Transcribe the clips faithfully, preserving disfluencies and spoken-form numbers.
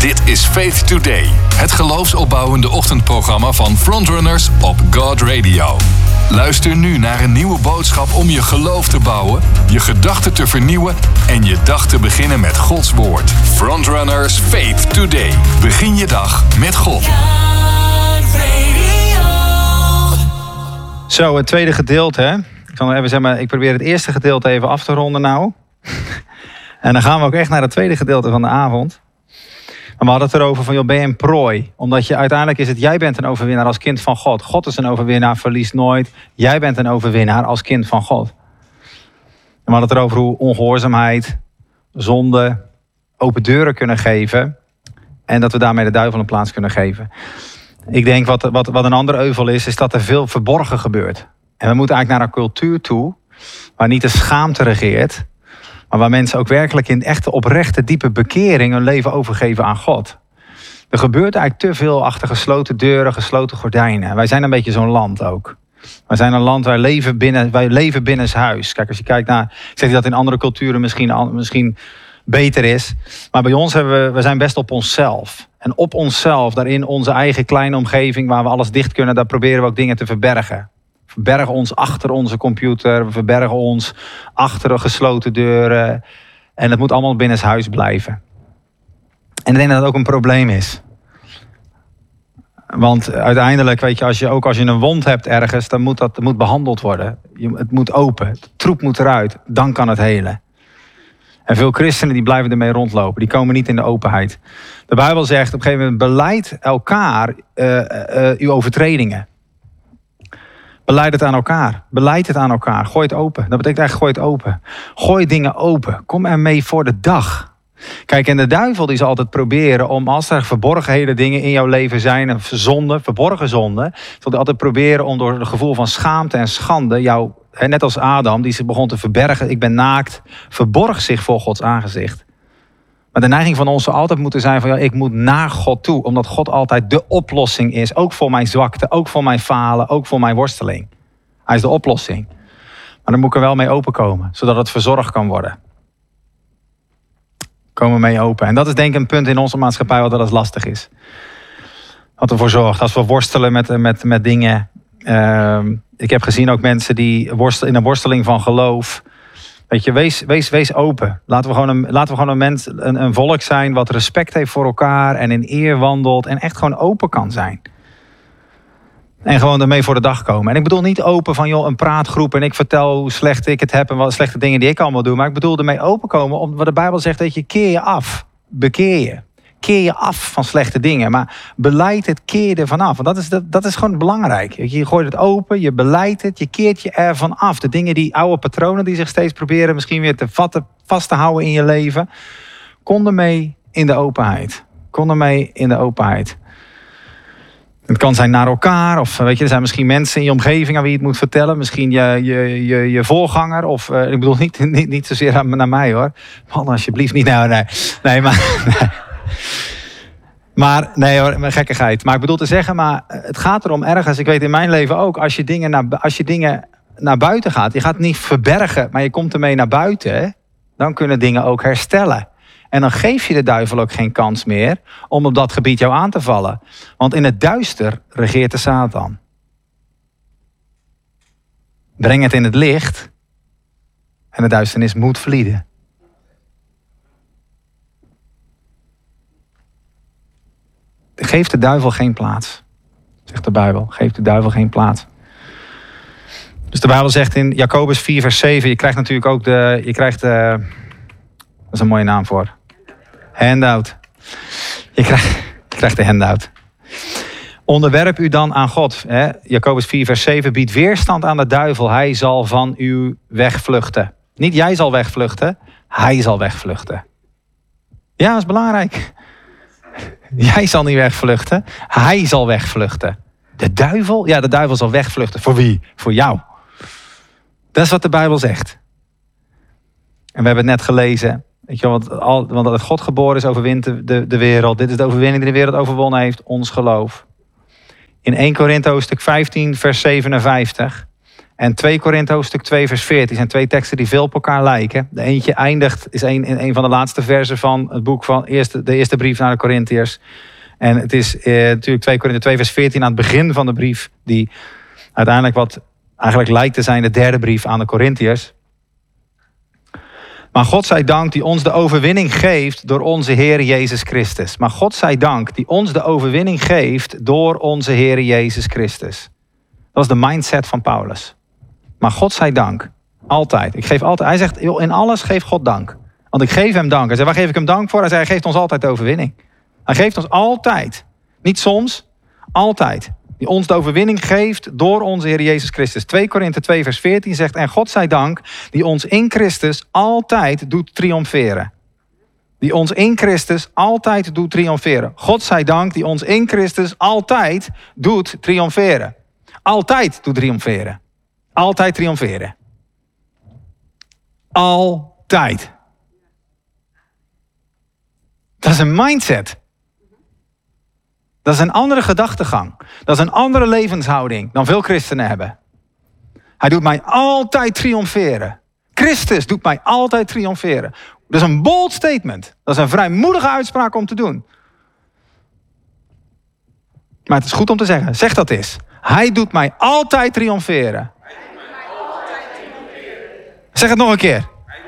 Dit is Faith Today, het geloofsopbouwende ochtendprogramma van Frontrunners op God Radio. Luister nu naar een nieuwe boodschap om je geloof te bouwen, je gedachten te vernieuwen en je dag te beginnen met Gods woord. Frontrunners Faith Today. Begin je dag met God. Zo, het tweede gedeelte. Hè? Ik, zal even zeggen, ik probeer het eerste gedeelte even af te ronden nou. En dan gaan we ook echt naar het tweede gedeelte van de avond. Maar we hadden het erover van, joh, ben je een prooi? Omdat je uiteindelijk is het, jij bent een overwinnaar als kind van God. God is een overwinnaar, verliest nooit. Jij bent een overwinnaar als kind van God. En we hadden het erover hoe ongehoorzaamheid, zonde, open deuren kunnen geven. En dat we daarmee de duivel een plaats kunnen geven. Ik denk wat, wat, wat een andere euvel is, is dat er veel verborgen gebeurt. En we moeten eigenlijk naar een cultuur toe, waar niet de schaamte regeert, maar waar mensen ook werkelijk in echte oprechte diepe bekering hun leven overgeven aan God. Er gebeurt eigenlijk te veel achter gesloten deuren, gesloten gordijnen. Wij zijn een beetje zo'n land ook. Wij zijn een land waar leven binnen, wij leven binnenshuis. Kijk, als je kijkt naar, ik zeg niet dat in andere culturen misschien, misschien beter is. Maar bij ons hebben we, we zijn best op onszelf. En op onszelf, daarin onze eigen kleine omgeving waar we alles dicht kunnen, daar proberen we ook dingen te verbergen. We verbergen ons achter onze computer, we verbergen ons achter gesloten deuren. En het moet allemaal binnenshuis blijven. En ik denk dat dat ook een probleem is. Want uiteindelijk, weet je, als je ook als je een wond hebt ergens, dan moet dat moet behandeld worden. Je, het moet open, de troep moet eruit, dan kan het helen. En veel christenen die blijven ermee rondlopen, die komen niet in de openheid. De Bijbel zegt op een gegeven moment, belijd elkaar uh, uh, uw overtredingen. Belijd het aan elkaar. Belijd het aan elkaar. Gooi het open. Dat betekent eigenlijk gooi het open. Gooi dingen open. Kom ermee voor de dag. Kijk, en de duivel die zal altijd proberen om, als er verborgenheden dingen in jouw leven zijn, een zonde, verborgen zonde, zal hij altijd proberen om door het gevoel van schaamte en schande jou, net als Adam, die zich begon te verbergen, ik ben naakt, verborg zich voor Gods aangezicht. Maar de neiging van ons zal altijd moeten zijn van, ja, ik moet naar God toe, omdat God altijd de oplossing is, ook voor mijn zwakte, ook voor mijn falen, ook voor mijn worsteling. Hij is de oplossing. Maar dan moet ik er wel mee openkomen, zodat het verzorgd kan worden. Komen mee open. En dat is denk ik een punt in onze maatschappij wat wel eens lastig is. Wat ervoor zorgt. Als we worstelen met, met, met dingen. Uh, ik heb gezien ook mensen die worstelen in een worsteling van geloof. Weet je, wees, wees, wees open. Laten we gewoon, een, laten we gewoon een, mens, een, een volk zijn wat respect heeft voor elkaar en in eer wandelt en echt gewoon open kan zijn. En gewoon ermee voor de dag komen. En ik bedoel niet open van, joh, een praatgroep en ik vertel hoe slecht ik het heb en wat slechte dingen die ik allemaal doe. Maar ik bedoel ermee open komen, omdat de Bijbel zegt dat je keer je af. Bekeer je. Keer je af van slechte dingen. Maar beleid het, keer er vanaf. Want dat is, dat, dat is gewoon belangrijk. Je gooit het open, je beleidt het, je keert je ervan af. De dingen, die oude patronen die zich steeds proberen misschien weer te vatten, vast te houden in je leven. Kom ermee in de openheid. Kom ermee in de openheid. Het kan zijn naar elkaar, of weet je, er zijn misschien mensen in je omgeving aan wie je het moet vertellen. Misschien je, je, je, je voorganger, of uh, ik bedoel niet, niet, niet zozeer aan, naar mij hoor. Man, alsjeblieft niet. Nou, nee, nee, maar, nee. maar nee hoor, gekkigheid. Maar ik bedoel te zeggen, maar het gaat erom ergens, ik weet in mijn leven ook, als je dingen naar, als je dingen naar buiten gaat, je gaat niet verbergen, maar je komt ermee naar buiten, dan kunnen dingen ook herstellen. En dan geef je de duivel ook geen kans meer om op dat gebied jou aan te vallen. Want in het duister regeert de Satan. Breng het in het licht en de duisternis moet vlieden. Geef de duivel geen plaats, zegt de Bijbel. Geef de duivel geen plaats. Dus de Bijbel zegt in Jacobus vier vers zeven, je krijgt natuurlijk ook de, je krijgt de, dat is een mooie naam voor. Handout. Je krijgt, je krijgt de handout. Onderwerp u dan aan God. Hè? Jacobus vier vers zeven biedt weerstand aan de duivel. Hij zal van u wegvluchten. Niet jij zal wegvluchten. Hij zal wegvluchten. Ja, dat is belangrijk. Jij zal niet wegvluchten. Hij zal wegvluchten. De duivel? Ja, de duivel zal wegvluchten. Voor wie? Voor jou. Dat is wat de Bijbel zegt. En we hebben het net gelezen. Weet je, want, al, want dat God geboren is, overwint de, de, de wereld. Dit is de overwinning die de wereld overwonnen heeft, ons geloof. In eerste Korinthe hoofdstuk vijftien, vers zevenenvijftig. En twee Korinthe hoofdstuk twee vers veertien zijn twee teksten die veel op elkaar lijken. De eentje eindigt, is een, in een van de laatste versen van het boek van eerste, de eerste brief naar de Korinthiërs. En het is eh, natuurlijk twee Korinthe twee vers veertien aan het begin van de brief, die uiteindelijk wat eigenlijk lijkt te zijn de derde brief aan de Korinthiërs. Maar God zij dank die ons de overwinning geeft door onze Heer Jezus Christus. Maar God zij dank die ons de overwinning geeft door onze Heer Jezus Christus. Dat is de mindset van Paulus. Maar God zij dank. Altijd. Ik geef altijd. Hij zegt, in alles geef God dank. Want ik geef hem dank. Hij zegt, waar geef ik hem dank voor? Hij zegt, hij geeft ons altijd de overwinning. Hij geeft ons altijd. Niet soms, altijd. Die ons de overwinning geeft door onze Heer Jezus Christus. twee Korinthe twee vers veertien zegt, en God zij dank die ons in Christus altijd doet triomferen. Die ons in Christus altijd doet triomferen. God zij dank die ons in Christus altijd doet triomferen. Altijd doet triomferen. Altijd triomferen. Altijd. Dat is een mindset. Dat is een andere gedachtegang. Dat is een andere levenshouding dan veel christenen hebben. Hij doet mij altijd triomferen. Christus doet mij altijd triomferen. Dat is een bold statement. Dat is een vrijmoedige uitspraak om te doen. Maar het is goed om te zeggen. Zeg dat eens. Hij doet mij altijd triomferen. Zeg het nog een keer.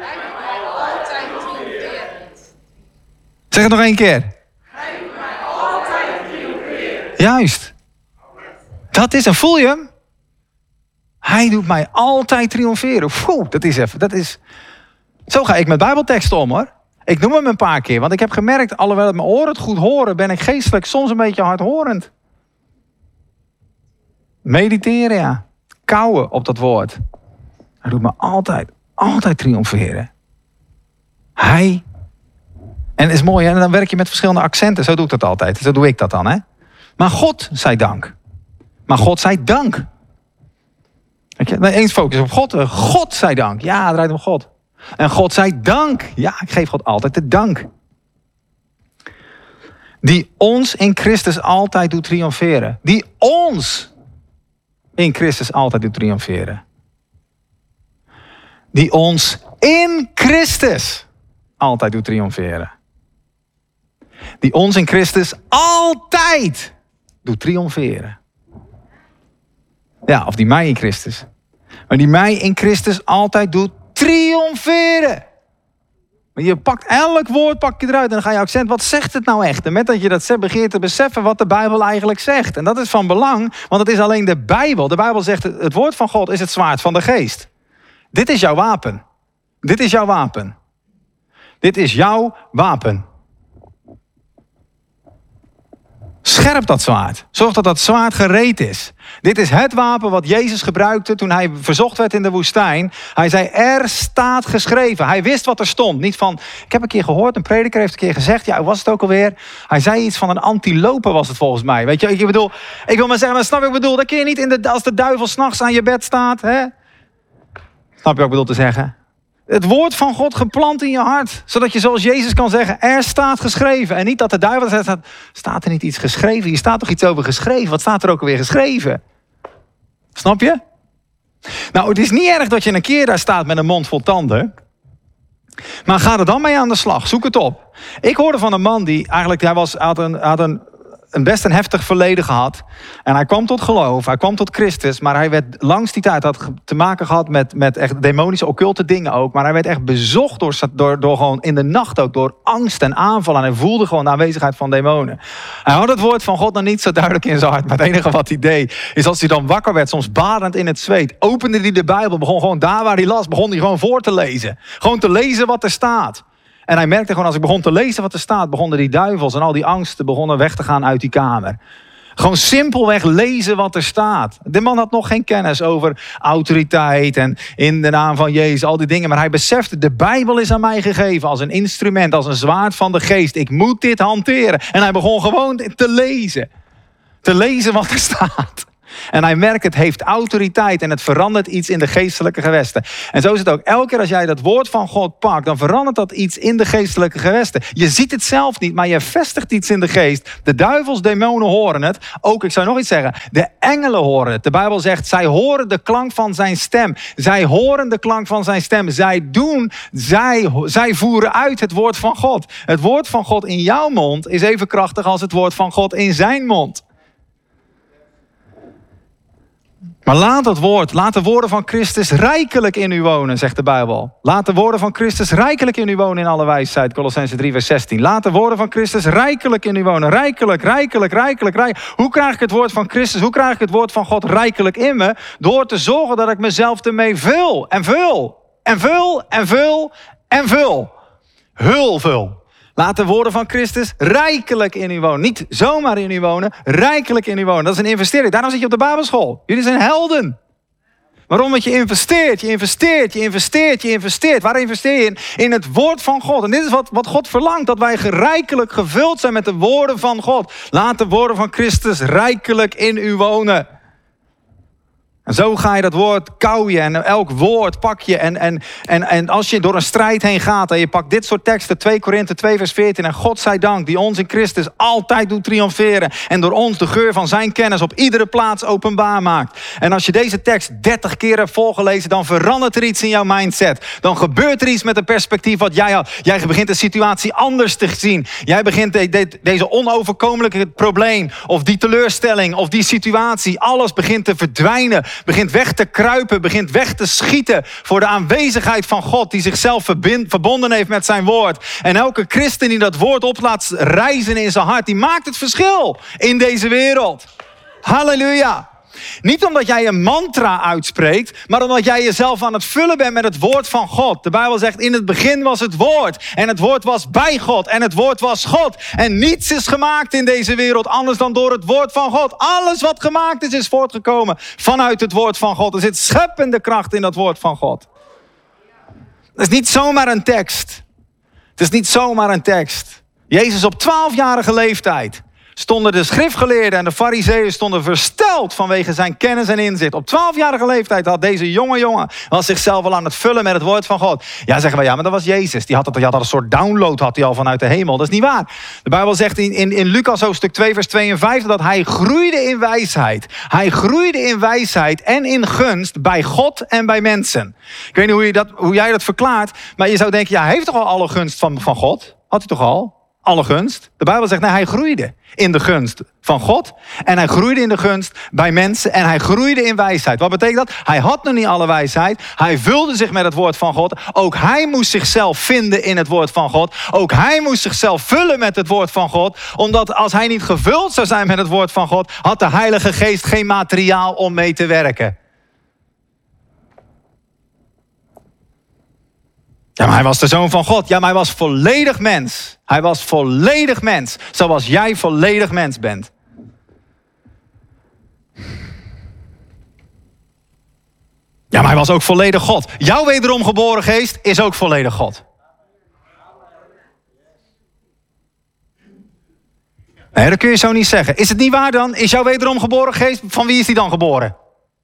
Zeg het nog één keer. Juist. Dat is, en voel je hem? Hij doet mij altijd triomferen. Oeh, dat is even, dat is... Zo ga ik met bijbelteksten om, hoor. Ik noem hem een paar keer, want ik heb gemerkt, alhoewel mijn oren het goed horen, ben ik geestelijk soms een beetje hardhorend. Mediteren, ja. Kauwen op dat woord. Hij doet me altijd, altijd triomferen. Hij. En het is mooi, hè? Dan werk je met verschillende accenten. Zo doe ik dat altijd. Zo doe ik dat dan, hè. Maar God zij dank. Maar God zij dank. Eens focus op God. God zij dank. Ja, het draait om God. En God zij dank. Ja, ik geef God altijd de dank. Die ons in Christus altijd doet triomferen. Die ons in Christus altijd doet triomferen. Die ons in Christus altijd doet triomferen. Die ons in Christus altijd doet triomferen. Ja, of die mij in Christus. Maar die mij in Christus altijd doet triomferen. Maar je pakt elk woord pak je eruit en dan ga je accent. Wat zegt het nou echt? En met dat je dat zegt, begin je te beseffen wat de Bijbel eigenlijk zegt. En dat is van belang, want het is alleen de Bijbel. De Bijbel zegt, het woord van God is het zwaard van de geest. Dit is jouw wapen. Dit is jouw wapen. Dit is jouw wapen. Scherp dat zwaard. Zorg dat dat zwaard gereed is. Dit is het wapen wat Jezus gebruikte toen hij verzocht werd in de woestijn. Hij zei, er staat geschreven. Hij wist wat er stond. Niet van, ik heb een keer gehoord, een prediker heeft een keer gezegd. Ja, hoe was het ook alweer? Hij zei iets van een antilope was het volgens mij. Weet je, ik bedoel, ik wil maar zeggen, maar snap je wat ik bedoel? Dat kun je niet in de, als de duivel 's nachts aan je bed staat. Hè? Snap je wat ik bedoel te zeggen? Het woord van God geplant in je hart. Zodat je zoals Jezus kan zeggen, er staat geschreven. En niet dat de duivel zegt, staat er niet iets geschreven? Hier staat toch iets over geschreven? Wat staat er ook alweer geschreven? Snap je? Nou, het is niet erg dat je een keer daar staat met een mond vol tanden. Maar ga er dan mee aan de slag. Zoek het op. Ik hoorde van een man die eigenlijk, hij was, had een... Had een een best een heftig verleden gehad. En hij kwam tot geloof, hij kwam tot Christus, maar hij werd langs die tijd had te maken gehad met, met echt demonische, occulte dingen ook. Maar hij werd echt bezocht door, door, door gewoon in de nacht ook, door angst en aanval. En hij voelde gewoon de aanwezigheid van demonen. Hij had het woord van God nog niet zo duidelijk in zijn hart. Maar het enige wat hij deed, is als hij dan wakker werd, soms badend in het zweet, opende hij de Bijbel, begon gewoon daar waar hij las, begon hij gewoon voor te lezen. Gewoon te lezen wat er staat. En hij merkte gewoon, als ik begon te lezen wat er staat, begonnen die duivels en al die angsten begonnen weg te gaan uit die kamer. Gewoon simpelweg lezen wat er staat. De man had nog geen kennis over autoriteit en in de naam van Jezus, al die dingen. Maar hij besefte, de Bijbel is aan mij gegeven als een instrument, als een zwaard van de geest. Ik moet dit hanteren. En hij begon gewoon te lezen. Te lezen wat er staat. En hij merkt, het heeft autoriteit en het verandert iets in de geestelijke gewesten. En zo is het ook. Elke keer als jij dat woord van God pakt, dan verandert dat iets in de geestelijke gewesten. Je ziet het zelf niet, maar je vestigt iets in de geest. De duivels, demonen horen het. Ook, ik zou nog iets zeggen, de engelen horen het. De Bijbel zegt, zij horen de klank van zijn stem. Zij horen de klank van zijn stem. Zij doen, zij, zij voeren uit het woord van God. Het woord van God in jouw mond is even krachtig als het woord van God in zijn mond. Maar laat het woord, laat de woorden van Christus rijkelijk in u wonen, zegt de Bijbel. Laat de woorden van Christus rijkelijk in u wonen in alle wijsheid. Kolossenzen drie vers zestien. Laat de woorden van Christus rijkelijk in u wonen. Rijkelijk, rijkelijk, rijkelijk, rijkelijk. Hoe krijg ik het woord van Christus, hoe krijg ik het woord van God rijkelijk in me? Door te zorgen dat ik mezelf ermee vul en vul. En vul en vul en vul. Hul vul. Laat de woorden van Christus rijkelijk in u wonen. Niet zomaar in u wonen, rijkelijk in u wonen. Dat is een investering. Daarom zit je op de Bijbelschool. Jullie zijn helden. Waarom? Want je investeert, je investeert, je investeert, je investeert. Waar investeer je in? In het woord van God. En dit is wat, wat God verlangt. Dat wij rijkelijk gevuld zijn met de woorden van God. Laat de woorden van Christus rijkelijk in u wonen. En zo ga je dat woord kauwen en elk woord pak je. En, en, en, en als je door een strijd heen gaat en je pakt dit soort teksten, twee Korinthe twee vers veertien. En God zij dank die ons in Christus altijd doet triomferen. En door ons de geur van zijn kennis op iedere plaats openbaar maakt. En als je deze tekst dertig keer hebt voorgelezen, dan verandert er iets in jouw mindset. Dan gebeurt er iets met het perspectief wat jij had. Jij begint de situatie anders te zien. Jij begint de, de, deze onoverkomelijke probleem of die teleurstelling of die situatie. Alles begint te verdwijnen. Begint weg te kruipen, begint weg te schieten voor de aanwezigheid van God die zichzelf verbind, verbonden heeft met zijn woord. En elke christen die dat woord op laat rijzen in zijn hart, die maakt het verschil in deze wereld. Halleluja. Niet omdat jij een mantra uitspreekt, maar omdat jij jezelf aan het vullen bent met het woord van God. De Bijbel zegt, in het begin was het woord. En het woord was bij God. En het woord was God. En niets is gemaakt in deze wereld anders dan door het woord van God. Alles wat gemaakt is, is voortgekomen vanuit het woord van God. Er zit scheppende kracht in dat woord van God. Het is niet zomaar een tekst. Het is niet zomaar een tekst. Jezus op twaalfjarige leeftijd stonden de schriftgeleerden en de farizeeën stonden versteld vanwege zijn kennis en inzicht. Op twaalfjarige leeftijd had deze jonge jongen was zichzelf al aan het vullen met het woord van God. Ja, zeggen we, ja, maar dat was Jezus. Die had, het, die had al een soort download had hij al vanuit de hemel. Dat is niet waar. De Bijbel zegt in, in, in Lucas hoofdstuk twee vers tweeënvijftig dat hij groeide in wijsheid. Hij groeide in wijsheid en in gunst bij God en bij mensen. Ik weet niet hoe, je dat, hoe jij dat verklaart, maar je zou denken, ja, hij heeft toch al alle gunst van, van God? Had hij toch al? Alle gunst. De Bijbel zegt, nee, hij groeide in de gunst van God. En hij groeide in de gunst bij mensen. En hij groeide in wijsheid. Wat betekent dat? Hij had nog niet alle wijsheid. Hij vulde zich met het woord van God. Ook hij moest zichzelf vinden in het woord van God. Ook hij moest zichzelf vullen met het woord van God. Omdat als hij niet gevuld zou zijn met het woord van God, had de Heilige Geest geen materiaal om mee te werken. Ja, maar hij was de Zoon van God. Ja, maar hij was volledig mens. Hij was volledig mens. Zoals jij volledig mens bent. Ja, maar hij was ook volledig God. Jouw wederom geboren geest is ook volledig God. Nee, dat kun je zo niet zeggen. Is het niet waar dan? Is jouw wederom geboren geest, van wie is die dan geboren?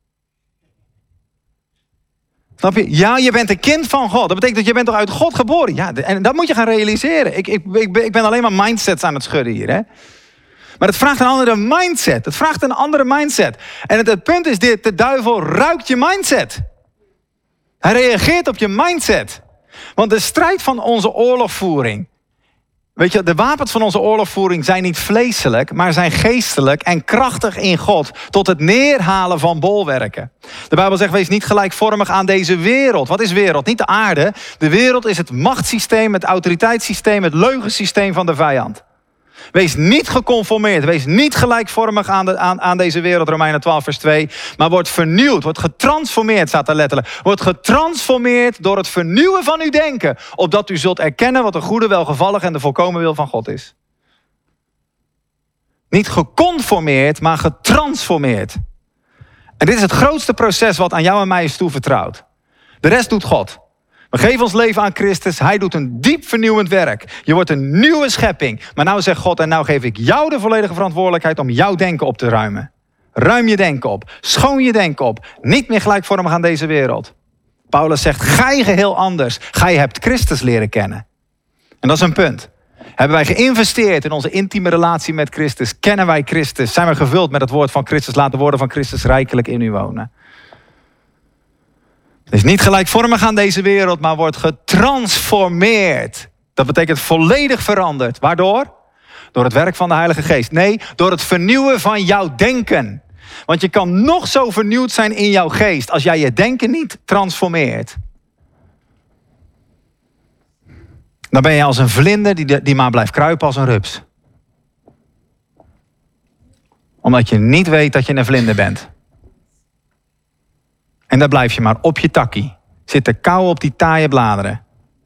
Snap je? Ja, je bent een kind van God. Dat betekent dat je bent toch uit God geboren. Ja, en dat moet je gaan realiseren. Ik, ik, ik, ben, ik ben alleen maar mindsets aan het schudden hier. Hè? Maar het vraagt een andere mindset. Het vraagt een andere mindset. En het, het punt is dit. De duivel ruikt je mindset. Hij reageert op je mindset. Want de strijd van onze oorlogvoering. Weet je, de wapens van onze oorlogvoering zijn niet vleeselijk, maar zijn geestelijk en krachtig in God tot het neerhalen van bolwerken. De Bijbel zegt, wees niet gelijkvormig aan deze wereld. Wat is wereld? Niet de aarde. De wereld is het machtssysteem, het autoriteitssysteem, het leugensysteem van de vijand. Wees niet geconformeerd, wees niet gelijkvormig aan, de, aan, aan deze wereld, Romeinen twaalf vers twee. Maar wordt vernieuwd, wordt getransformeerd, staat er letterlijk. Wordt getransformeerd door het vernieuwen van uw denken. Opdat u zult erkennen wat de goede, welgevallige en de volkomen wil van God is. Niet geconformeerd, maar getransformeerd. En dit is het grootste proces wat aan jou en mij is toevertrouwd. De rest doet God. We geven ons leven aan Christus. Hij doet een diep vernieuwend werk. Je wordt een nieuwe schepping. Maar nou zegt God, en nou geef ik jou de volledige verantwoordelijkheid om jouw denken op te ruimen. Ruim je denken op. Schoon je denken op. Niet meer gelijkvormig aan deze wereld. Paulus zegt, gij geheel anders. Gij hebt Christus leren kennen. En dat is een punt. Hebben wij geïnvesteerd in onze intieme relatie met Christus? Kennen wij Christus? Zijn we gevuld met het woord van Christus? Laat de woorden van Christus rijkelijk in u wonen. Het is niet gelijkvormig aan deze wereld, maar wordt getransformeerd. Dat betekent volledig veranderd. Waardoor? Door het werk van de Heilige Geest. Nee, door het vernieuwen van jouw denken. Want je kan nog zo vernieuwd zijn in jouw geest als jij je denken niet transformeert. Dan ben je als een vlinder die, die maar blijft kruipen als een rups. Omdat je niet weet dat je een vlinder bent. En dan blijf je maar op je takkie. Zitten kauwen op die taaie bladeren.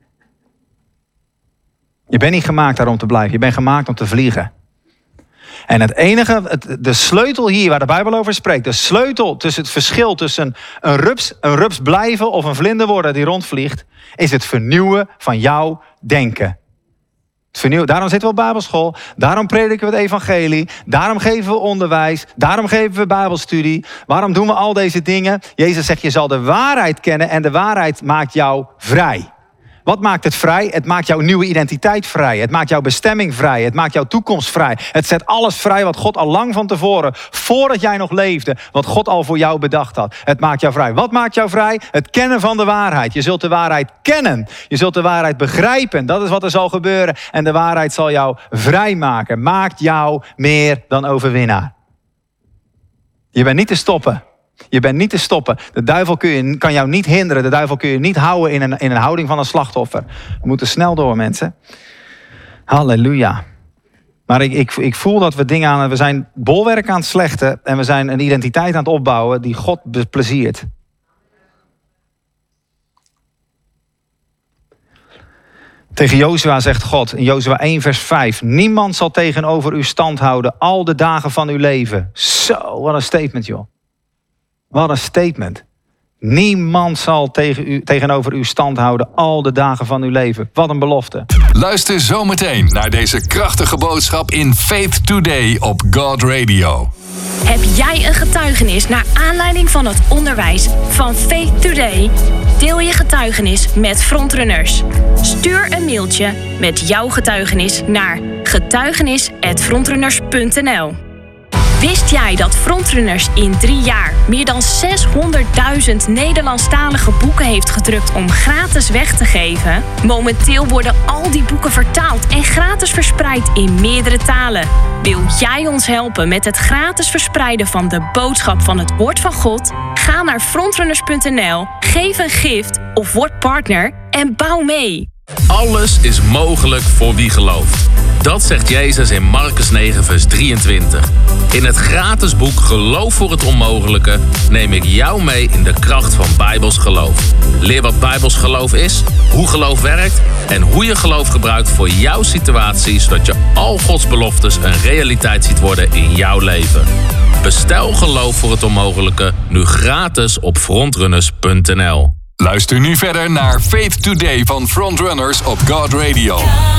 Je bent niet gemaakt daarom te blijven. Je bent gemaakt om te vliegen. En het enige, het, de sleutel hier waar de Bijbel over spreekt. De sleutel tussen het verschil tussen een rups, een rups blijven of een vlinder worden die rondvliegt. Is het vernieuwen van jouw denken. Het vernieuwen, daarom zitten we op Bijbelschool. Daarom prediken we het evangelie. Daarom geven we onderwijs. Daarom geven we Bijbelstudie. Waarom doen we al deze dingen? Jezus zegt, je zal de waarheid kennen en de waarheid maakt jou vrij. Wat maakt het vrij? Het maakt jouw nieuwe identiteit vrij. Het maakt jouw bestemming vrij. Het maakt jouw toekomst vrij. Het zet alles vrij wat God al lang van tevoren, voordat jij nog leefde, wat God al voor jou bedacht had. Het maakt jou vrij. Wat maakt jou vrij? Het kennen van de waarheid. Je zult de waarheid kennen. Je zult de waarheid begrijpen. Dat is wat er zal gebeuren. En de waarheid zal jou vrij maken. Maakt jou meer dan overwinnaar. Je bent niet te stoppen. Je bent niet te stoppen. De duivel kun je, kan jou niet hinderen. De duivel kun je niet houden in een, in een houding van een slachtoffer. We moeten snel door, mensen. Halleluja. Maar ik, ik, ik voel dat we dingen aan... We zijn bolwerk aan het slechten. En we zijn een identiteit aan het opbouwen die God bepleziert. Tegen Jozua zegt God in Jozua één vers vijf. Niemand zal tegenover u stand houden al de dagen van uw leven. Zo, wat een statement, joh. Wat een statement. Niemand zal tegen u, tegenover u stand houden al de dagen van uw leven. Wat een belofte. Luister zometeen naar deze krachtige boodschap in Faith Today op God Radio. Heb jij een getuigenis naar aanleiding van het onderwijs van Faith Today? Deel je getuigenis met Frontrunners. Stuur een mailtje met jouw getuigenis naar getuigenis at frontrunners punt n l. Wist jij dat Frontrunners in drie jaar meer dan zeshonderdduizend Nederlandstalige boeken heeft gedrukt om gratis weg te geven? Momenteel worden al die boeken vertaald en gratis verspreid in meerdere talen. Wil jij ons helpen met het gratis verspreiden van de boodschap van het woord van God? Ga naar frontrunners punt n l, geef een gift of word partner en bouw mee. Alles is mogelijk voor wie gelooft. Dat zegt Jezus in Marcus negen vers drieëntwintig. In het gratis boek Geloof voor het Onmogelijke neem ik jou mee in de kracht van Bijbels geloof. Leer wat Bijbels geloof is, hoe geloof werkt en hoe je geloof gebruikt voor jouw situatie, zodat je al Gods beloftes een realiteit ziet worden in jouw leven. Bestel Geloof voor het Onmogelijke nu gratis op frontrunners punt n l. Luister nu verder naar Faith Today van Frontrunners op God Radio.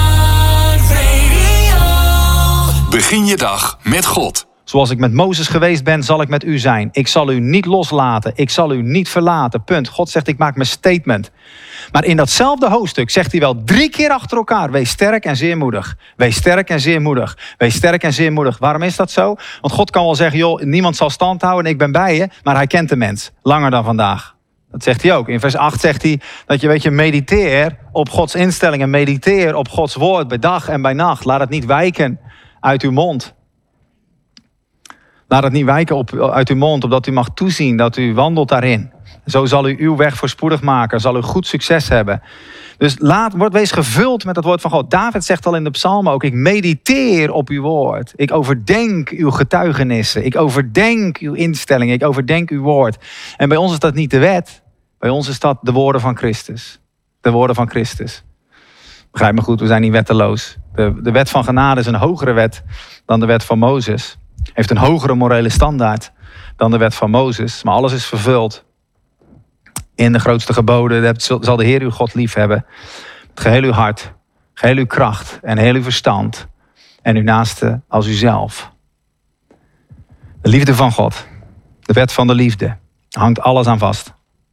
Begin je dag met God. Zoals ik met Mozes geweest ben, zal ik met u zijn. Ik zal u niet loslaten. Ik zal u niet verlaten. Punt. God zegt, ik maak mijn statement. Maar in datzelfde hoofdstuk zegt hij wel drie keer achter elkaar. Wees sterk en zeer moedig. Wees sterk en zeer moedig. Wees sterk en zeer moedig. Waarom is dat zo? Want God kan wel zeggen, joh, niemand zal stand houden en ik ben bij je. Maar hij kent de mens. Langer dan vandaag. Dat zegt hij ook. In vers acht zegt hij dat je, weet je, mediteer op Gods instellingen. Mediteer op Gods woord bij dag en bij nacht. Laat het niet wijken uit uw mond. Laat het niet wijken op, uit uw mond, opdat u mag toezien dat u wandelt daarin. Zo zal u uw weg voorspoedig maken, zal u goed succes hebben. Dus laat, word, wees gevuld met het woord van God. David zegt al in de psalmen ook, ik mediteer op uw woord. Ik overdenk uw getuigenissen. Ik overdenk uw instellingen. Ik overdenk uw woord. En bij ons is dat niet de wet. Bij ons is dat de woorden van Christus. De woorden van Christus. Begrijp me goed, we zijn niet wetteloos. De, de wet van genade is een hogere wet dan de wet van Mozes. Heeft een hogere morele standaard dan de wet van Mozes. Maar alles is vervuld. In de grootste geboden zal de Heer uw God lief hebben. Met geheel uw hart, geheel uw kracht en heel uw verstand. En uw naaste als uzelf. De liefde van God. De wet van de liefde. Hangt alles aan vast.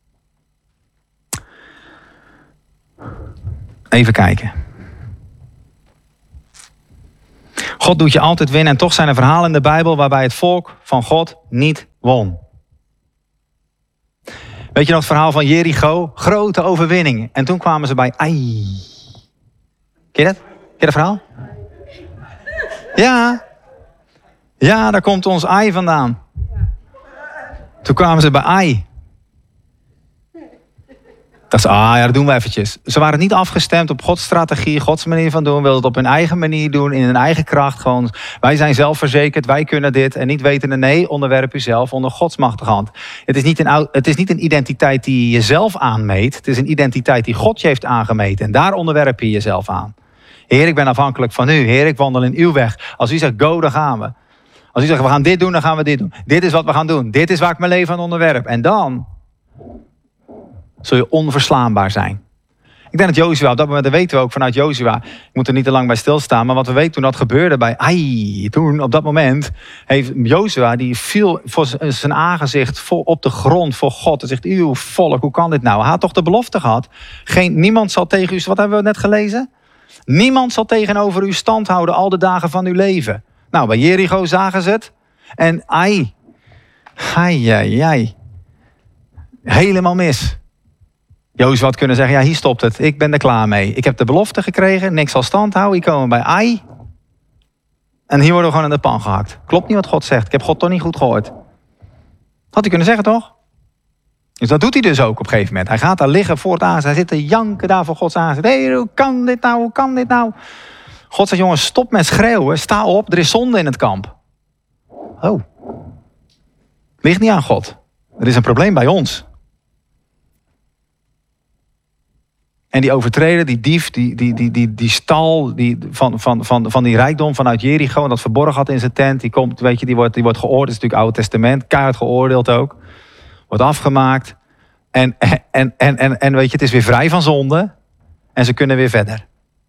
Even kijken. God doet je altijd winnen en toch zijn er verhalen in de Bijbel waarbij het volk van God niet won. Weet je nog het verhaal van Jericho? Grote overwinning. En toen kwamen ze bij Ai. Ken je dat? Ken je dat verhaal? Ja. Ja, daar komt ons Ai vandaan. Toen kwamen ze bij Ai. Dachten ze, ah ja, dat doen we eventjes. Ze waren niet afgestemd op Gods strategie, Gods manier van doen. Wilden het op hun eigen manier doen, in hun eigen kracht. Gewoon, wij zijn zelfverzekerd, wij kunnen dit. En niet wetende, nee, onderwerp uzelf onder Gods machtige hand. Het is, niet een, het is niet een identiteit die je jezelf aanmeet. Het is een identiteit die God je heeft aangemeten. En daar onderwerp je jezelf aan. Heer, ik ben afhankelijk van u. Heer, ik wandel in uw weg. Als u zegt, go, dan gaan we. Als u zegt, we gaan dit doen, dan gaan we dit doen. Dit is wat we gaan doen. Dit is waar ik mijn leven aan onderwerp. En dan zul je onverslaanbaar zijn. Ik denk dat Jozua, op dat moment, dat weten we ook vanuit Jozua. Ik moet er niet te lang bij stilstaan. Maar wat we weten toen dat gebeurde bij Ai. Toen, op dat moment, heeft Jozua, die viel voor zijn aangezicht vol op de grond voor God. En zegt, uw volk, hoe kan dit nou? Hij had toch de belofte gehad? Geen, niemand zal tegen u, wat hebben we net gelezen? Niemand zal tegenover u stand houden al de dagen van uw leven. Nou, bij Jericho zagen ze het. En Ai. Ai, ai, ai. Helemaal mis. Jozua had kunnen zeggen, ja, hier stopt het. Ik ben er klaar mee. Ik heb de belofte gekregen, niks zal stand houden. Ik kom bij Ai. En hier worden we gewoon in de pan gehakt. Klopt niet wat God zegt. Ik heb God toch niet goed gehoord. Had hij kunnen zeggen, toch? Dus dat doet hij dus ook op een gegeven moment. Hij gaat daar liggen voor het aangezicht. Hij zit te janken daar voor Gods aangezicht. Hé, hey, hoe kan dit nou? Hoe kan dit nou? God zegt, jongens, stop met schreeuwen. Sta op, er is zonde in het kamp. Oh. Ligt niet aan God. Er is een probleem bij ons. En die overtreden, die dief, die, die, die, die, die stal die, van, van, van, van die rijkdom vanuit Jericho, en dat verborgen had in zijn tent, die komt, weet je, die wordt, die wordt geoordeeld. Dat is natuurlijk Oude Testament, keihard geoordeeld ook. Wordt afgemaakt. En, en, en, en, en weet je, het is weer vrij van zonde. En ze kunnen weer verder.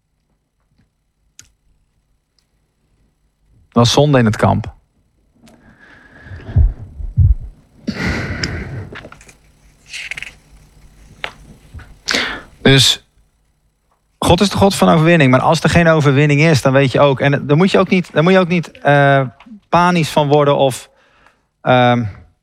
Er was zonde in het kamp. Dus God is de God van overwinning. Maar als er geen overwinning is, dan weet je ook. En daar moet je ook niet, daar moet je ook niet uh, panisch van worden. Of uh,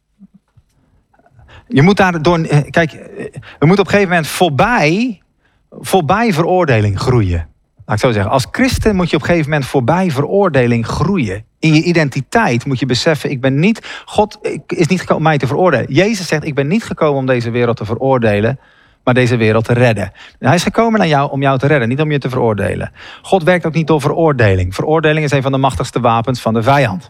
je moet daar door. Kijk, we moeten op een gegeven moment voorbij, voorbij veroordeling groeien. Laat ik zo zeggen. Als christen moet je op een gegeven moment voorbij veroordeling groeien. In je identiteit moet je beseffen, ik ben niet, God is niet gekomen om mij te veroordelen. Jezus zegt, ik ben niet gekomen om deze wereld te veroordelen, maar deze wereld te redden. Hij is gekomen naar jou om jou te redden, niet om je te veroordelen. God werkt ook niet door veroordeling. Veroordeling is een van de machtigste wapens van de vijand.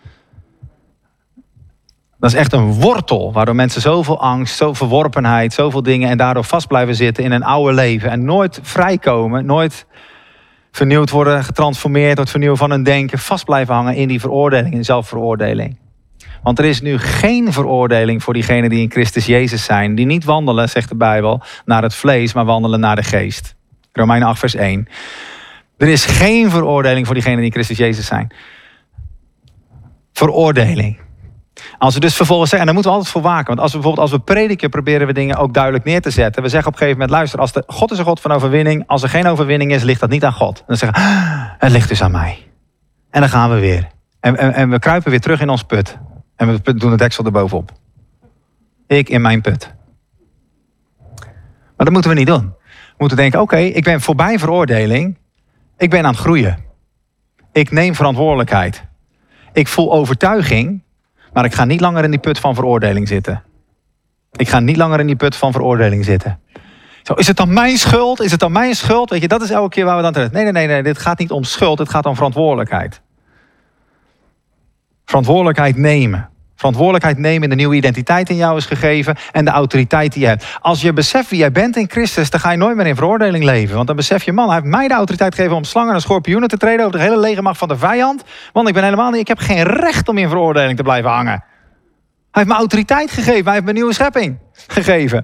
Dat is echt een wortel waardoor mensen zoveel angst, zoveel verworpenheid, zoveel dingen en daardoor vast blijven zitten in een oude leven en nooit vrijkomen, nooit vernieuwd worden, getransformeerd, het vernieuwen van hun denken, vast blijven hangen in die veroordeling, in zelfveroordeling. Want er is nu geen veroordeling voor diegenen die in Christus Jezus zijn, die niet wandelen, zegt de Bijbel, naar het vlees, maar wandelen naar de geest. Romeinen acht vers één. Er is geen veroordeling voor diegenen die in Christus Jezus zijn. Veroordeling. Als we dus vervolgens zeggen, en daar moeten we altijd voor waken. Want als we bijvoorbeeld als we prediken, proberen we dingen ook duidelijk neer te zetten. We zeggen op een gegeven moment, luister, als de, God is een God van overwinning. Als er geen overwinning is, ligt dat niet aan God. En dan zeggen we, ah, het ligt dus aan mij. En dan gaan we weer. En, en, en we kruipen weer terug in ons put. En we doen de deksel erbovenop. Ik in mijn put. Maar dat moeten we niet doen. We moeten denken, oké, okay, ik ben voorbij veroordeling. Ik ben aan het groeien. Ik neem verantwoordelijkheid. Ik voel overtuiging. Maar ik ga niet langer in die put van veroordeling zitten. Ik ga niet langer in die put van veroordeling zitten. Zo, is het dan mijn schuld? Is het dan mijn schuld? Weet je, dat is elke keer waar we dan terecht. Nee, nee, nee, nee, dit gaat niet om schuld. Het gaat om verantwoordelijkheid. Verantwoordelijkheid nemen. Verantwoordelijkheid nemen in de nieuwe identiteit in jou is gegeven. En de autoriteit die je hebt. Als je beseft wie jij bent in Christus, dan ga je nooit meer in veroordeling leven. Want dan besef je, man, hij heeft mij de autoriteit gegeven om slangen en schorpioenen te treden over de hele legermacht van de vijand. Want ik ben helemaal niet, ik heb geen recht om in veroordeling te blijven hangen. Hij heeft me autoriteit gegeven. Hij heeft me een nieuwe schepping gegeven.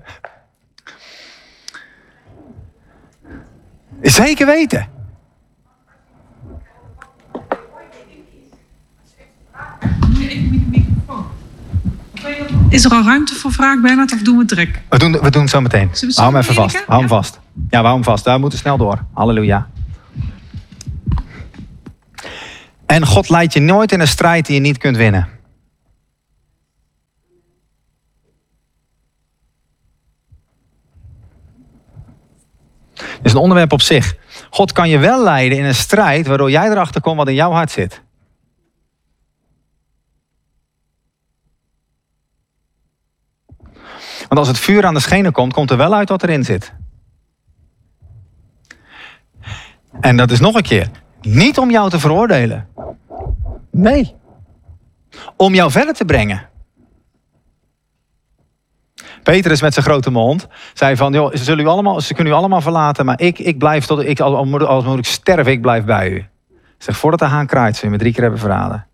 Zeker weten. Is er al ruimte voor vraag, Bernard, of doen we het direct? We doen, we doen het zo meteen. Zullen we Hou hem even samen vast. werken? Hou hem Ja. vast. Ja, we houden hem vast. We moeten snel door. Halleluja. En God leidt je nooit in een strijd die je niet kunt winnen. Het is een onderwerp op zich. God kan je wel leiden in een strijd waardoor jij erachter komt wat in jouw hart zit. Want als het vuur aan de schenen komt, komt er wel uit wat erin zit. En dat is nog een keer. Niet om jou te veroordelen. Nee. Om jou verder te brengen. Petrus met zijn grote mond zei van, joh, ze, zullen u allemaal, ze kunnen u allemaal verlaten, maar ik, ik blijf tot, ik, als, moet, als moet ik sterven, ik blijf bij u. Zeg, voordat de haan kraait, zul je me drie keer hebben verraden.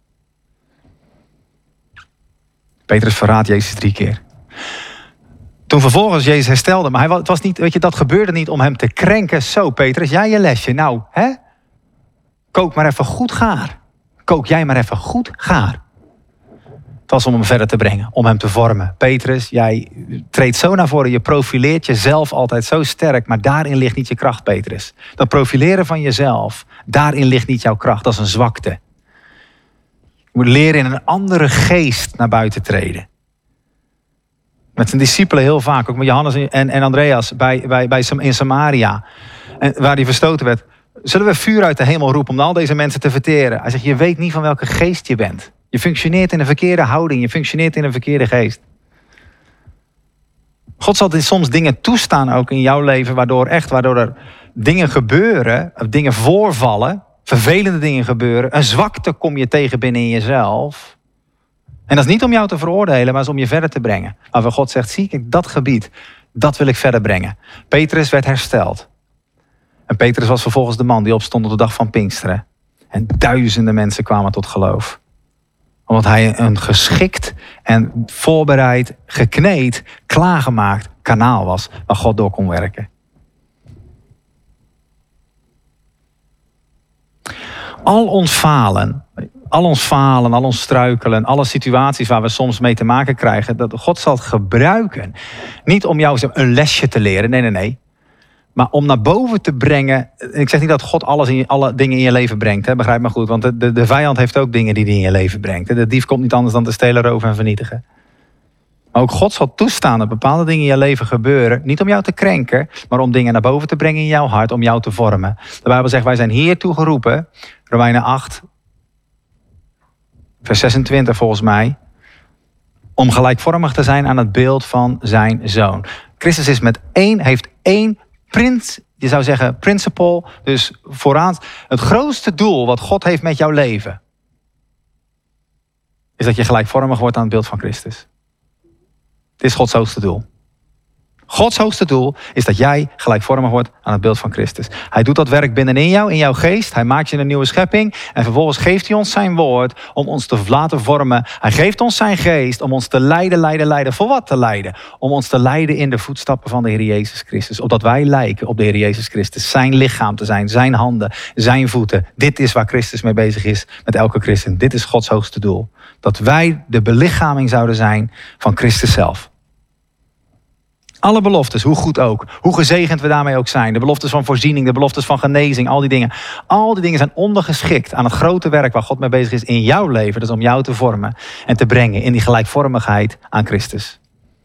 Petrus verraadt Jezus drie keer. Toen vervolgens Jezus herstelde, maar hij, het was niet, weet je, dat gebeurde niet om hem te krenken. Zo, Petrus, jij je lesje. Nou, hè? Kook maar even goed gaar. Kook jij maar even goed gaar. Het was om hem verder te brengen, om hem te vormen. Petrus, jij treedt zo naar voren, je profileert jezelf altijd zo sterk, maar daarin ligt niet je kracht, Petrus. Dat profileren van jezelf, daarin ligt niet jouw kracht, dat is een zwakte. Je moet leren in een andere geest naar buiten treden. Met zijn discipelen heel vaak, ook met Johannes en, en Andreas bij, bij, bij, in Samaria, en waar hij verstoten werd. Zullen we vuur uit de hemel roepen om al deze mensen te verteren? Hij zegt, je weet niet van welke geest je bent. Je functioneert in een verkeerde houding, je functioneert in een verkeerde geest. God zal soms dingen toestaan ook in jouw leven, waardoor echt, waardoor er dingen gebeuren, dingen voorvallen, vervelende dingen gebeuren. Een zwakte kom je tegen binnen in jezelf. En dat is niet om jou te veroordelen, maar is om je verder te brengen. Waarvan God zegt, zie ik dat gebied, dat wil ik verder brengen. Petrus werd hersteld. En Petrus was vervolgens de man die opstond op de dag van Pinksteren. En duizenden mensen kwamen tot geloof. Omdat hij een geschikt en voorbereid, gekneed, klaargemaakt kanaal was waar God door kon werken. Al ons falen, al ons falen, al ons struikelen, alle situaties waar we soms mee te maken krijgen, dat God zal het gebruiken. Niet om jou een lesje te leren, nee, nee, nee. Maar om naar boven te brengen. Ik zeg niet dat God alles in je, alle dingen in je leven brengt. Hè, begrijp me goed. Want de, de, de vijand heeft ook dingen die hij in je leven brengt. De dief komt niet anders dan te stelen, roven en vernietigen. Maar ook God zal toestaan dat bepaalde dingen in je leven gebeuren. Niet om jou te krenken. Maar om dingen naar boven te brengen in jouw hart. Om jou te vormen. De Bijbel zegt, wij zijn hiertoe geroepen. Romeinen acht. Vers zesentwintig volgens mij. Om gelijkvormig te zijn aan het beeld van zijn zoon. Christus is met één, heeft één Prins, je zou zeggen principle, dus vooraan. Het grootste doel wat God heeft met jouw leven is dat je gelijkvormig wordt aan het beeld van Christus. Dit is Gods hoogste doel. Gods hoogste doel is dat jij gelijkvormig wordt aan het beeld van Christus. Hij doet dat werk binnenin jou, in jouw geest. Hij maakt je een nieuwe schepping. En vervolgens geeft hij ons zijn woord om ons te laten vormen. Hij geeft ons zijn geest om ons te leiden, leiden, leiden. Voor wat te leiden? Om ons te leiden in de voetstappen van de Heer Jezus Christus. Opdat wij lijken op de Heer Jezus Christus. Zijn lichaam te zijn, zijn handen, zijn voeten. Dit is waar Christus mee bezig is met elke christen. Dit is Gods hoogste doel. Dat wij de belichaming zouden zijn van Christus zelf. Alle beloftes, hoe goed ook. Hoe gezegend we daarmee ook zijn. De beloftes van voorziening, de beloftes van genezing, al die dingen. Al die dingen zijn ondergeschikt aan het grote werk waar God mee bezig is in jouw leven. Dat is om jou te vormen en te brengen in die gelijkvormigheid aan Christus.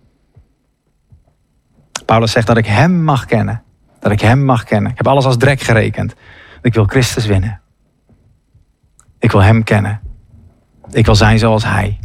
Paulus zegt dat ik hem mag kennen. Dat ik hem mag kennen. Ik heb alles als drek gerekend. Ik wil Christus winnen. Ik wil hem kennen. Ik wil zijn zoals hij.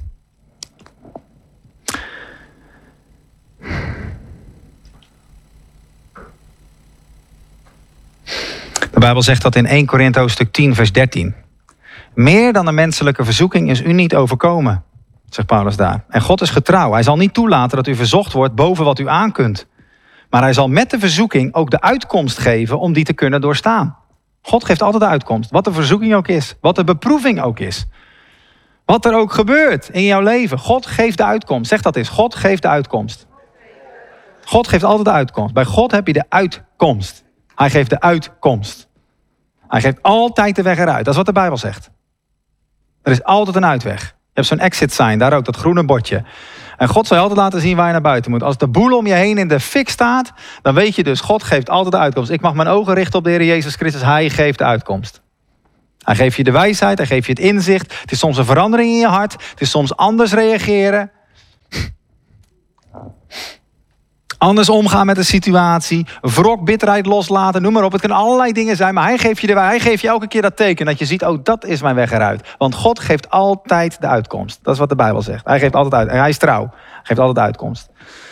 De Bijbel zegt dat in eerste Korinthe hoofdstuk tien vers dertien. Meer dan de menselijke verzoeking is u niet overkomen, zegt Paulus daar. En God is getrouw. Hij zal niet toelaten dat u verzocht wordt boven wat u aankunt. Maar hij zal met de verzoeking ook de uitkomst geven om die te kunnen doorstaan. God geeft altijd de uitkomst. Wat de verzoeking ook is. Wat de beproeving ook is. Wat er ook gebeurt in jouw leven. God geeft de uitkomst. Zeg dat eens. God geeft de uitkomst. God geeft altijd de uitkomst. Bij God heb je de uitkomst. Hij geeft de uitkomst. Hij geeft altijd de weg eruit. Dat is wat de Bijbel zegt. Er is altijd een uitweg. Je hebt zo'n exit sign, daar ook dat groene bordje. En God zal je altijd laten zien waar je naar buiten moet. Als de boel om je heen in de fik staat, dan weet je dus, God geeft altijd de uitkomst. Ik mag mijn ogen richten op de Heer Jezus Christus, Hij geeft de uitkomst. Hij geeft je de wijsheid, Hij geeft je het inzicht. Het is soms een verandering in je hart. Het is soms anders reageren. Anders omgaan met de situatie. Wrok, bitterheid loslaten, noem maar op. Het kunnen allerlei dingen zijn, maar hij geeft je de, hij geeft je elke keer dat teken. Dat je ziet, oh, dat is mijn weg eruit. Want God geeft altijd de uitkomst. Dat is wat de Bijbel zegt. Hij geeft altijd uit. Hij is trouw. Hij geeft altijd de uitkomst.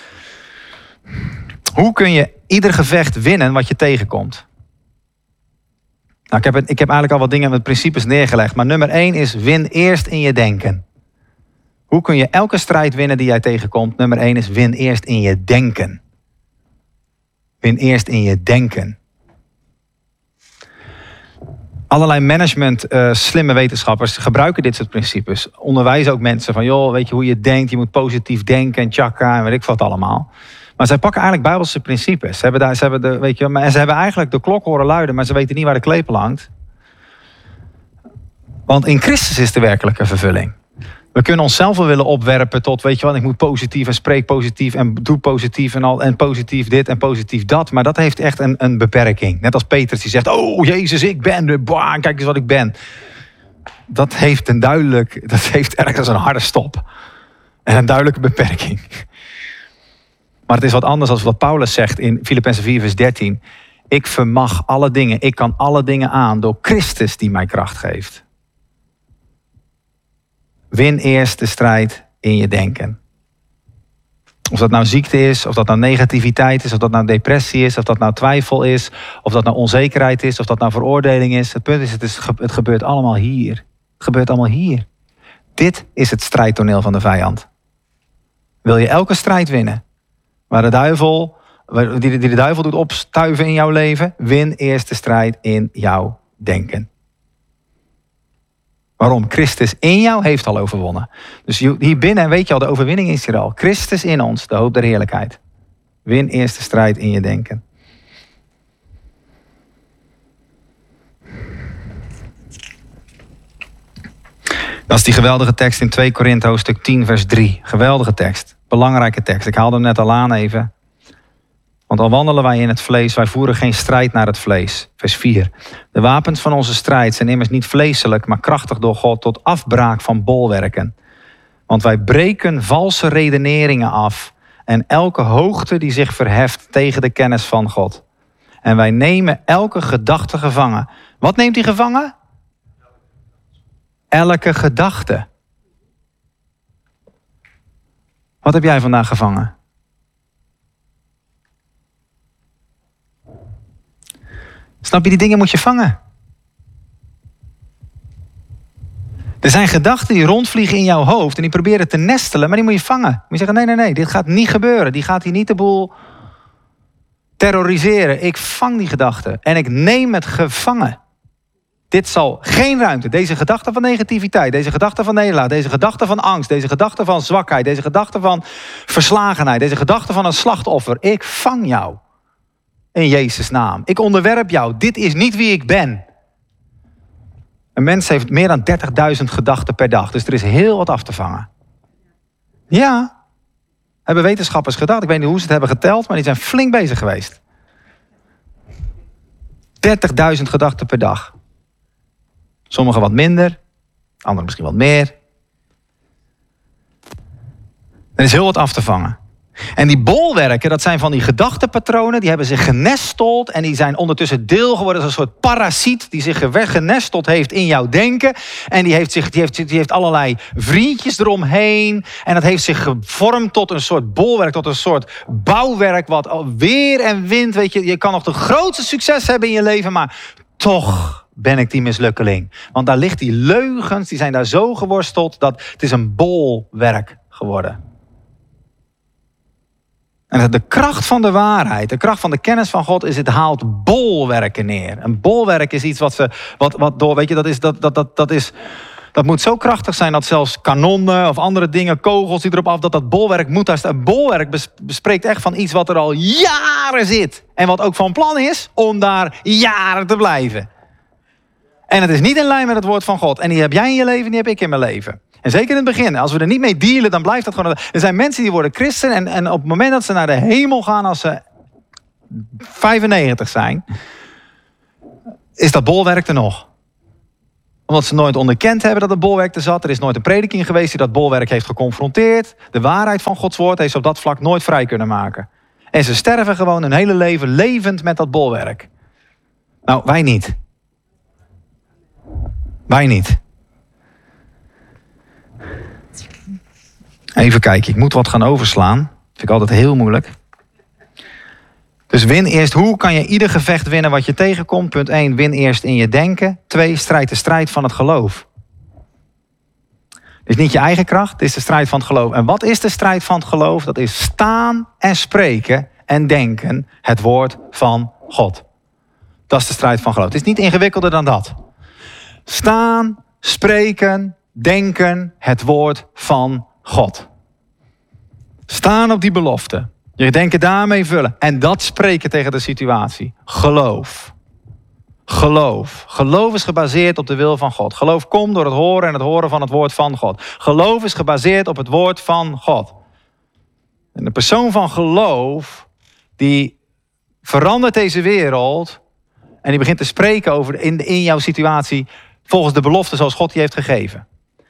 Hoe kun je ieder gevecht winnen wat je tegenkomt? Nou, ik, heb het, ik heb eigenlijk al wat dingen met principes neergelegd. Maar nummer één is, win eerst in je denken. Hoe kun je elke strijd winnen die jij tegenkomt? Nummer één is, win eerst in je denken. Win eerst in je denken. Allerlei management, uh, slimme wetenschappers gebruiken dit soort principes. Onderwijzen ook mensen van, joh, weet je hoe je denkt? Je moet positief denken en tjaka en weet ik wat allemaal. Maar zij pakken eigenlijk Bijbelse principes. Ze hebben daar, ze hebben de, weet je, en ze hebben eigenlijk de klok horen luiden, maar ze weten niet waar de klepel hangt. Want in Christus is de werkelijke vervulling. We kunnen onszelf wel willen opwerpen tot, weet je wat, ik moet positief en spreek positief en doe positief en al en positief dit en positief dat. Maar dat heeft echt een, een beperking. Net als Petrus die zegt, oh Jezus, ik ben de, bah, kijk eens wat ik ben. Dat heeft een duidelijk, dat heeft ergens een harde stop. En een duidelijke beperking. Maar het is wat anders dan wat Paulus zegt in Filippenzen vier vers dertien. Ik vermag alle dingen, ik kan alle dingen aan door Christus die mij kracht geeft. Win eerst de strijd in je denken. Of dat nou ziekte is, of dat nou negativiteit is, of dat nou depressie is, of dat nou twijfel is, of dat nou onzekerheid is, of dat nou veroordeling is. Het punt is, het, is, het gebeurt allemaal hier. Het gebeurt allemaal hier. Dit is het strijdtoneel van de vijand. Wil je elke strijd winnen, waar de duivel, die de duivel doet opstuiven in jouw leven, win eerst de strijd in jouw denken. Waarom? Christus in jou heeft al overwonnen. Dus hier binnen weet je al, de overwinning is hier al. Christus in ons, de hoop der heerlijkheid. Win eerst de strijd in je denken. Dat is die geweldige tekst in twee Korinthe hoofdstuk tien vers drie. Geweldige tekst. Belangrijke tekst. Ik haalde hem net al aan even. Want al wandelen wij in het vlees, wij voeren geen strijd naar het vlees. Vers vier. De wapens van onze strijd zijn immers niet vleeselijk, maar krachtig door God tot afbraak van bolwerken. Want wij breken valse redeneringen af en elke hoogte die zich verheft tegen de kennis van God. En wij nemen elke gedachte gevangen. Wat neemt hij gevangen? Elke gedachte. Wat heb jij vandaag gevangen? Snap je, die dingen moet je vangen. Er zijn gedachten die rondvliegen in jouw hoofd en die proberen te nestelen, maar die moet je vangen. Moet je zeggen, nee, nee, nee, dit gaat niet gebeuren. Die gaat hier niet de boel terroriseren. Ik vang die gedachten en ik neem het gevangen. Dit zal geen ruimte. Deze gedachte van negativiteit, deze gedachte van nederlaag, deze gedachte van angst, deze gedachte van zwakheid, deze gedachte van verslagenheid, deze gedachte van een slachtoffer. Ik vang jou. In Jezus' naam. Ik onderwerp jou. Dit is niet wie ik ben. Een mens heeft meer dan dertigduizend gedachten per dag. Dus er is heel wat af te vangen. Ja. Hebben wetenschappers gedaan. Ik weet niet hoe ze het hebben geteld. Maar die zijn flink bezig geweest. dertigduizend gedachten per dag. Sommigen wat minder. Anderen misschien wat meer. Er is heel wat af te vangen. En die bolwerken, dat zijn van die gedachtenpatronen, die hebben zich genesteld en die zijn ondertussen deel geworden als een soort parasiet die zich genesteld heeft in jouw denken. En die heeft, zich, die heeft, die heeft allerlei vriendjes eromheen en dat heeft zich gevormd tot een soort bolwerk, tot een soort bouwwerk wat weer en wind, weet je, je kan nog de grootste succes hebben in je leven, maar toch ben ik die mislukkeling. Want daar ligt die leugens, die zijn daar zo geworsteld dat het is een bolwerk geworden. En de kracht van de waarheid, de kracht van de kennis van God is, het haalt bolwerken neer. Een bolwerk is iets wat ze, wat, wat door, weet je, dat is, dat, dat, dat, dat is, dat moet zo krachtig zijn dat zelfs kanonnen of andere dingen, kogels die erop af, dat dat bolwerk moet. Een bolwerk bespreekt echt van iets wat er al jaren zit. En wat ook van plan is om daar jaren te blijven. En het is niet in lijn met het woord van God. En die heb jij in je leven, die heb ik in mijn leven. En zeker in het begin, als we er niet mee dealen, dan blijft dat gewoon... Er zijn mensen die worden christen en, en op het moment dat ze naar de hemel gaan, als ze vijfennegentig zijn, is dat bolwerk er nog. Omdat ze nooit onderkend hebben dat het bolwerk er zat. Er is nooit een prediking geweest die dat bolwerk heeft geconfronteerd. De waarheid van Gods woord heeft ze op dat vlak nooit vrij kunnen maken. En ze sterven gewoon hun hele leven levend met dat bolwerk. Nou, wij niet. Wij niet. Even kijken, ik moet wat gaan overslaan. Dat vind ik altijd heel moeilijk. Dus win eerst, hoe kan je ieder gevecht winnen wat je tegenkomt? Punt één, win eerst in je denken. Twee, strijd de strijd van het geloof. Het is niet je eigen kracht, het is de strijd van het geloof. En wat is de strijd van het geloof? Dat is staan en spreken en denken het woord van God. Dat is de strijd van geloof. Het is niet ingewikkelder dan dat. Staan, spreken, denken het woord van God. Staan op die belofte. Je denken daarmee vullen. En dat spreken tegen de situatie. Geloof. Geloof. Geloof is gebaseerd op de wil van God. Geloof komt door het horen en het horen van het woord van God. Geloof is gebaseerd op het woord van God. En de persoon van geloof, die verandert deze wereld en die begint te spreken over in, in jouw situatie volgens de belofte zoals God die heeft gegeven.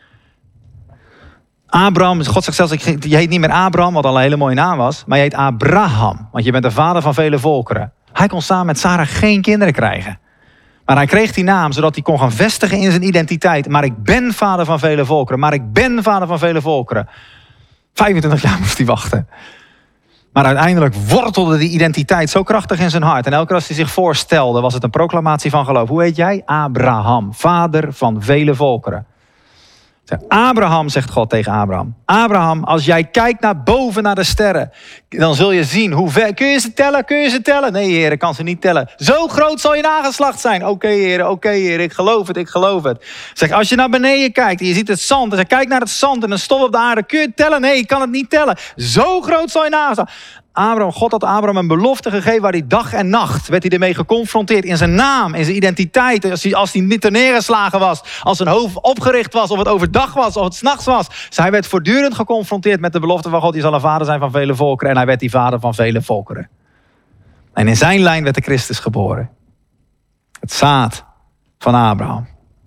Abraham, God zegt zelfs, je heet niet meer Abraham, wat al een hele mooie naam was, maar je heet Abraham, want je bent de vader van vele volkeren. Hij kon samen met Sarah geen kinderen krijgen. Maar hij kreeg die naam zodat hij kon gaan vestigen in zijn identiteit. Maar ik ben vader van vele volkeren, maar ik ben vader van vele volkeren. vijfentwintig jaar moest hij wachten. Maar uiteindelijk wortelde die identiteit zo krachtig in zijn hart. En elke keer als hij zich voorstelde, was het een proclamatie van geloof. Hoe heet jij? Abraham, vader van vele volkeren. Abraham, zegt God tegen Abraham. Abraham, als jij kijkt naar boven naar de sterren, dan zul je zien hoe ver... Kun je ze tellen? Kun je ze tellen? Nee, Heer, ik kan ze niet tellen. Zo groot zal je nageslacht zijn. Oké, okay, Heer, oké, okay, Heer, ik geloof het, ik geloof het. Zeg, als je naar beneden kijkt en je ziet het zand, en zeg, kijk naar het zand en een stof op de aarde. Kun je het tellen? Nee, ik kan het niet tellen. Zo groot zal je nageslacht. Abraham, God had Abraham een belofte gegeven waar hij dag en nacht werd hij ermee geconfronteerd. In zijn naam, in zijn identiteit. Als hij, als hij niet neergeslagen was, als zijn hoofd opgericht was, of het overdag was, of het 's nachts was. Dus hij werd voortdurend geconfronteerd met de belofte van God. Die zal een vader zijn van vele volkeren. En hij werd die vader van vele volkeren. En in zijn lijn werd de Christus geboren. Het zaad van Abraham.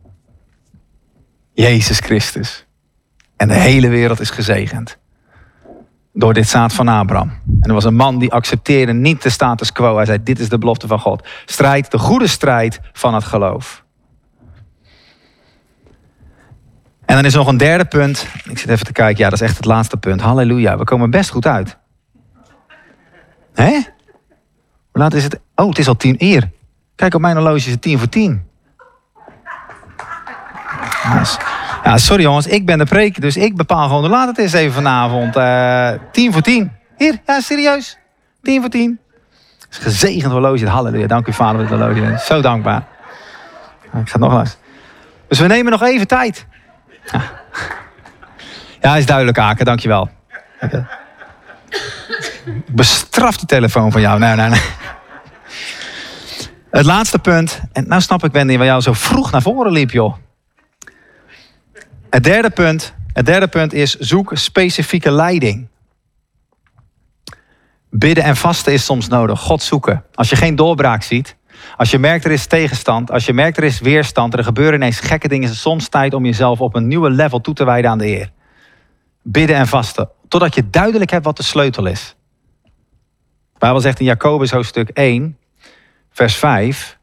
Jezus Christus. En de hele wereld is gezegend. Door dit zaad van Abraham. En er was een man die accepteerde niet de status quo. Hij zei, dit is de belofte van God. Strijd, de goede strijd van het geloof. En dan is er nog een derde punt. Ik zit even te kijken. Ja, dat is echt het laatste punt. Halleluja. We komen best goed uit. Hé? Hoe laat is het? Oh, het is al tien uur. Kijk, op mijn horloge is het tien voor tien. Ja, sorry jongens, ik ben de preek, dus ik bepaal gewoon hoe laat het is even vanavond. Uh, tien voor tien. Hier, ja, serieus. Tien voor tien. Het is een gezegend horloge. Halleluja, dank u vader voor het horloge. Zo dankbaar. Ik ga nog langs. Dus we nemen nog even tijd. Ja, ja is duidelijk, Aken, dankjewel. Okay. Bestraf die telefoon van jou. Nee, nee, nee. Het laatste punt. En nou snap ik, Wendy, waar jou zo vroeg naar voren liep, joh. Het derde punt, het derde punt is zoek specifieke leiding. Bidden en vasten is soms nodig. God zoeken. Als je geen doorbraak ziet. Als je merkt er is tegenstand. Als je merkt er is weerstand. Er gebeuren ineens gekke dingen. Is het soms tijd om jezelf op een nieuwe level toe te wijden aan de Heer. Bidden en vasten. Totdat je duidelijk hebt wat de sleutel is. De Bijbel zegt in Jacobus hoofdstuk één. Vers vijf.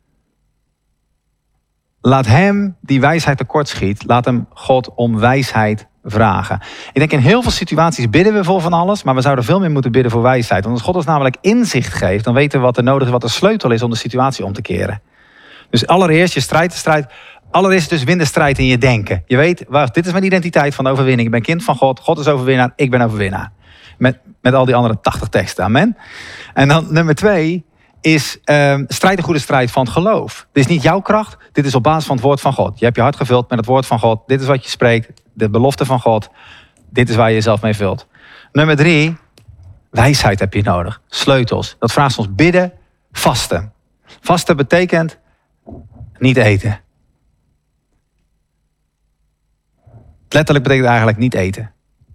Laat hem die wijsheid tekortschiet, laat hem God om wijsheid vragen. Ik denk in heel veel situaties bidden we voor van alles, maar we zouden veel meer moeten bidden voor wijsheid. Want als God ons namelijk inzicht geeft, dan weten we wat er nodig is, wat de sleutel is om de situatie om te keren. Dus allereerst, je strijd de strijd. Allereerst dus win de strijd in je denken. Je weet, wacht, dit is mijn identiteit van de overwinning. Ik ben kind van God, God is overwinnaar, ik ben overwinnaar. Met, met al die andere tachtig teksten, amen. En dan nummer twee is um, strijd de goede strijd van het geloof. Dit is niet jouw kracht, dit is op basis van het woord van God. Je hebt je hart gevuld met het woord van God. Dit is wat je spreekt, de belofte van God. Dit is waar je jezelf mee vult. Nummer drie, wijsheid heb je nodig. Sleutels. Dat vraagt ons bidden, vasten. Vasten betekent niet eten. Letterlijk betekent eigenlijk niet eten.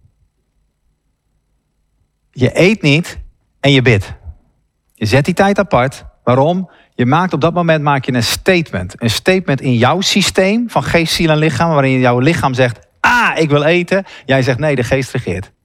Je eet niet en je bidt. Je zet die tijd apart. Waarom? Je maakt op dat moment maak je een statement. Een statement in jouw systeem van geest, ziel en lichaam. Waarin jouw lichaam zegt, ah, ik wil eten. Jij zegt, nee, de geest regeert.